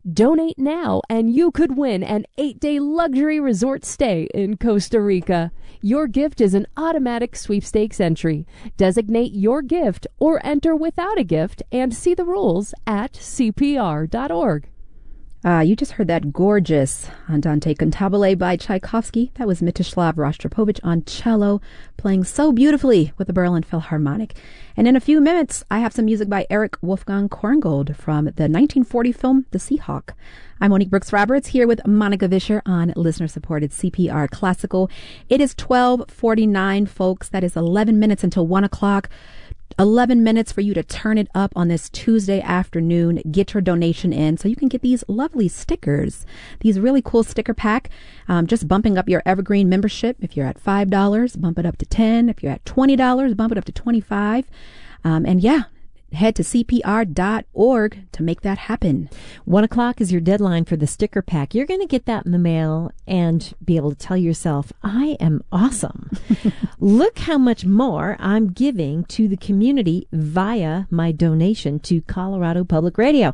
Donate now and you could win an 8-day luxury resort stay in Costa Rica. Your gift is an automatic sweepstakes entry. Designate your gift or enter without a gift and see the rules at CPR.org. You just heard that gorgeous Andante Cantabile by Tchaikovsky. That was Mitislav Rostropovich on cello, playing so beautifully with the Berlin Philharmonic. And in a few minutes, I have some music by Eric Wolfgang Korngold from the 1940 film The Seahawk. I'm Monique Brooks-Roberts here with Monica Vischer on listener-supported CPR Classical. It is 12:49, folks. That is 11 minutes until 1 o'clock. 11 minutes for you to turn it up on this Tuesday afternoon. Get your donation in so you can get these lovely stickers, these really cool sticker pack. Just bumping up your Evergreen membership. If you're at $5, bump it up to $10. If you're at $20, bump it up to $25. And yeah, head to CPR.org to make that happen. 1 o'clock is your deadline for the sticker pack. You're going to get that in the mail and be able to tell yourself, I am awesome. Look how much more I'm giving to the community via my donation to Colorado Public Radio.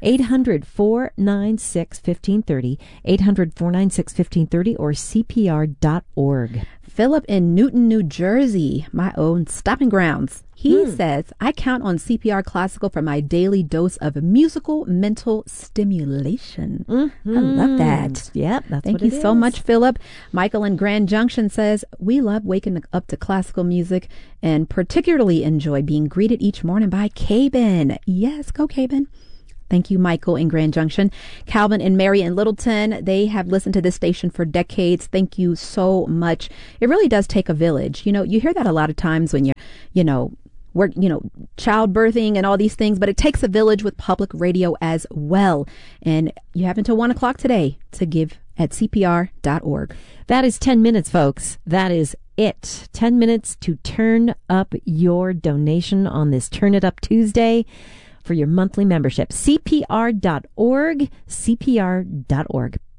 800-496-1530, 800-496-1530, or CPR.org. Philip in Newton, New Jersey, my own stomping grounds. He says, I count on CPR Classical for my daily dose of musical mental stimulation. Mm-hmm. I love that. Yep, that's Thank what it you so is. much, Philip. Michael in Grand Junction says, we love waking up to classical music and particularly enjoy being greeted each morning by Cabin. Yes, go Cabin. Thank you, Michael in Grand Junction. Calvin and Mary in Littleton, they have listened to this station for decades. Thank you so much. It really does take a village. You know, you hear that a lot of times when you're, childbirthing and all these things, but it takes a village with public radio as well. And you have until 1 o'clock today to give at CPR.org. That is 10 minutes, folks. That is it. 10 minutes to turn up your donation on this Turn It Up Tuesday for your monthly membership. CPR.org, CPR.org.